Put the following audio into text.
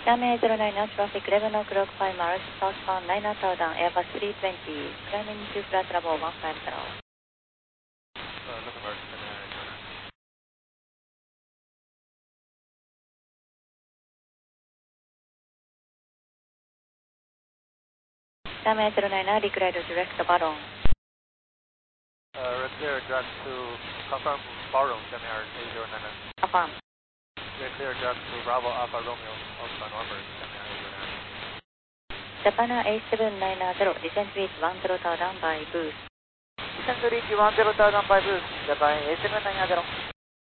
Runway 09 now traffic 11 o'clock 5 miles southbound 9 down Airbus 320 climbing to flat level 150. Runway 09 now declare direct Baron. Clear direct to confirm Baron, Japan 809. Affirm. Clear direct to Bravo Alpha Romeo Alpha November, Japan 809. Japan A790 descent reach 10 down by booth. Descent reach 10 down by booth, Japan A790.